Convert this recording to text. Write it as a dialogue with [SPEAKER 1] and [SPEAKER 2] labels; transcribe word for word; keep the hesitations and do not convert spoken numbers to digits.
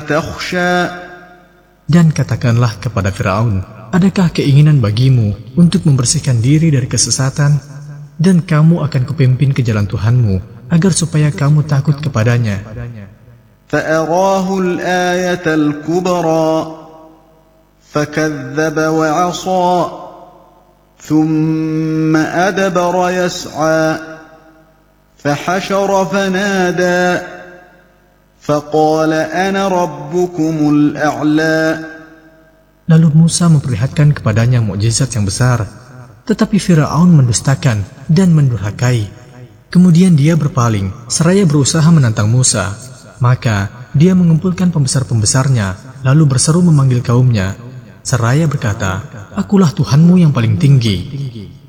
[SPEAKER 1] تخشى
[SPEAKER 2] Dan katakanlah kepada Firaun, adakah keinginan bagimu untuk membersihkan diri dari kesesatan? Dan kamu akan kupimpin ke jalan Tuhanmu, agar supaya kamu takut kepadanya.
[SPEAKER 1] فأراه الآية الكبرى فكذب وعصى ثم أدبر يسعى فحشر فنادى فقال أنا ربكم الأعلى.
[SPEAKER 2] Lalu Musa memperlihatkan kepadanya mukjizat yang besar, tetapi Firaun mendustakan dan mendurhakai. Kemudian dia berpaling seraya berusaha menantang Musa. Maka dia mengumpulkan pembesar-pembesarnya, lalu berseru memanggil kaumnya seraya berkata, "Akulah Tuhanmu yang paling tinggi."